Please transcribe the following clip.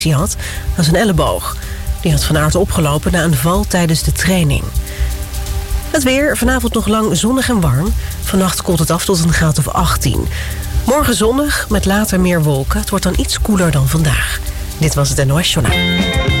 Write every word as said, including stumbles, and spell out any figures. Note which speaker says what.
Speaker 1: hij had aan zijn elleboog. Die had Van Aert opgelopen na een val tijdens de training. Het weer, vanavond nog lang zonnig en warm. Vannacht koelt het af tot een graad of achttien. Morgen zonnig, met later meer wolken. Het wordt dan iets koeler dan vandaag. Dit was het N O S Journaal.